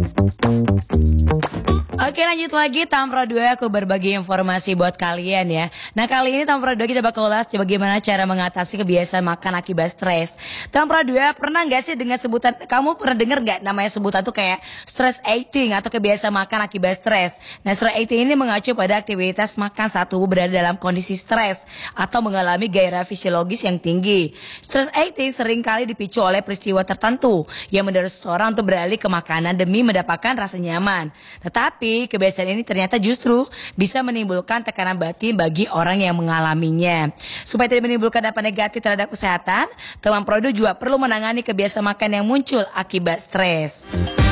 Oke, lanjut lagi Tampro 2, aku berbagi informasi buat kalian ya. Nah, kali ini Tampro 2 kita bakal ulas bagaimana cara mengatasi kebiasaan makan akibat stres. Tampro 2, pernah nggak sih dengan sebutan, kamu pernah dengar nggak namanya sebutan tuh kayak stress eating atau kebiasaan makan akibat stres? Nah, stress eating ini mengacu pada aktivitas makan saat tubuh berada dalam kondisi stres atau mengalami gairah fisiologis yang tinggi. Stress eating seringkali dipicu oleh peristiwa tertentu yang mendorong seseorang untuk beralih ke makanan demi mendapatkan rasa nyaman. Tetapi kebiasaan ini ternyata justru bisa menimbulkan tekanan batin bagi orang yang mengalaminya. Supaya tidak menimbulkan dampak negatif terhadap kesehatan, teman produk juga perlu menangani kebiasaan makan yang muncul akibat stres.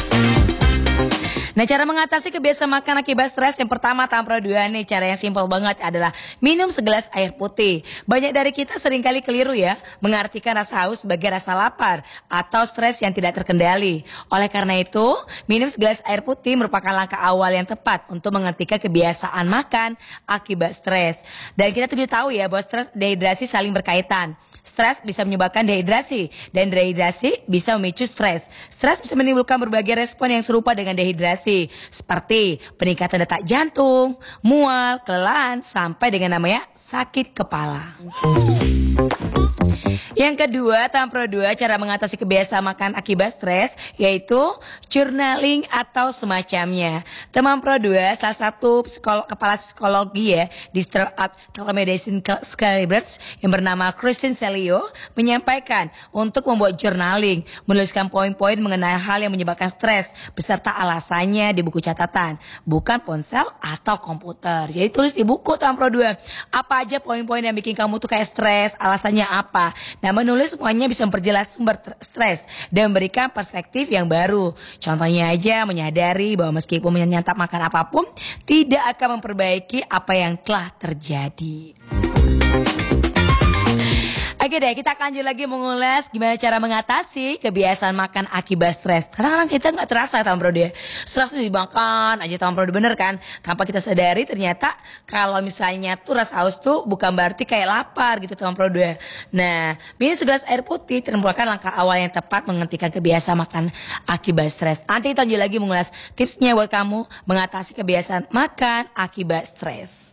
Nah, cara mengatasi kebiasaan makan akibat stres yang pertama Tampro 2 nih, cara yang simpel banget adalah minum segelas air putih. Banyak dari kita seringkali keliru ya, mengartikan rasa haus sebagai rasa lapar atau stres yang tidak terkendali. Oleh karena itu, minum segelas air putih merupakan langkah awal yang tepat untuk menghentikan kebiasaan makan akibat stres. Dan kita juga tahu ya bahwa stres dan dehidrasi saling berkaitan. Stres bisa menyebabkan dehidrasi dan dehidrasi bisa memicu stres. Stres bisa menimbulkan berbagai respon yang serupa dengan dehidrasi, seperti peningkatan detak jantung, mual, kelelahan, sampai dengan namanya sakit kepala. Yang kedua, Tampro 2, cara mengatasi kebiasaan makan akibat stres yaitu journaling atau semacamnya. Teman Pro 2, salah satu kepala psikologi ya di startup telemedicine Calibrate yang bernama Christine Celio menyampaikan untuk membuat journaling, menuliskan poin-poin mengenai hal yang menyebabkan stres beserta alasannya di buku catatan, bukan ponsel atau komputer. Jadi tulis di buku Tampro 2. Apa aja poin-poin yang bikin kamu tuh kayak stres, alasannya apa. Nah, menulis semuanya bisa memperjelas sumber stres dan memberikan perspektif yang baru. Contohnya aja menyadari bahwa meskipun menyantap makan apapun, tidak akan memperbaiki apa yang telah terjadi. Oke deh, kita akan lanjut lagi mengulas gimana cara mengatasi kebiasaan makan akibat stres. Kadang-kadang kita nggak terasa Tampro 2. Stres itu dimakan aja Tampro 2, bener kan? Tanpa kita sadari ternyata kalau misalnya tuh rasa haus tuh bukan berarti kayak lapar gitu Tampro 2. Nah, minum segelas air putih merupakan langkah awal yang tepat menghentikan kebiasaan makan akibat stres. Nanti kita lanjut lagi mengulas tipsnya buat kamu mengatasi kebiasaan makan akibat stres.